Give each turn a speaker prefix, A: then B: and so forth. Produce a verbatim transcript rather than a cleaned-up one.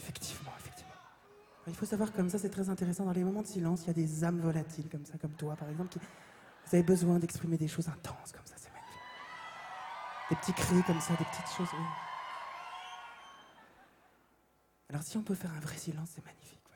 A: Effectivement, effectivement. Il faut savoir comme ça, c'est très intéressant, dans les moments de silence, il y a des âmes volatiles comme ça, comme toi par exemple, qui vous avez besoin d'exprimer des choses intenses comme ça, c'est magnifique. Des petits cris comme ça, des petites choses. Oui. Alors si on peut faire un vrai silence, c'est magnifique.